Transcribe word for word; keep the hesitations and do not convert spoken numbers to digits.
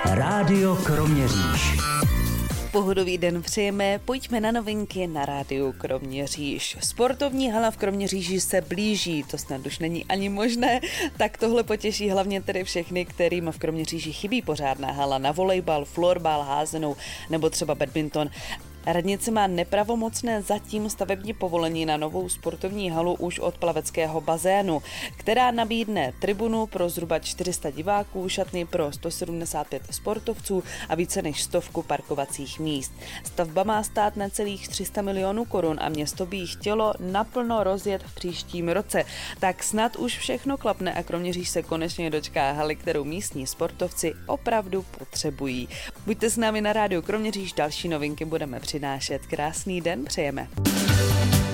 Rádio Kroměříž. Pohodový den přejeme, pojďme na novinky na rádiu Kroměříž. Sportovní hala v Kroměříži se blíží, to snad už není ani možné, tak tohle potěší hlavně tedy všechny, kterým v Kroměříži chybí pořádná hala na volejbal, florbal, házenou nebo třeba badminton. Radnice má nepravomocné zatím stavební povolení na novou sportovní halu už od plaveckého bazénu, která nabídne tribunu pro zhruba čtyři sta diváků, šatny pro sto sedmdesát pět sportovců a více než stovku parkovacích míst. Stavba má stát necelých tři sta milionů korun a město by ji chtělo naplno rozjet v příštím roce. Tak snad už všechno klapne a Kroměříž se konečně dočká haly, kterou místní sportovci opravdu potřebují. Buďte s námi na rádiu Kroměříž, další novinky budeme přinášet. Krásný den přejeme.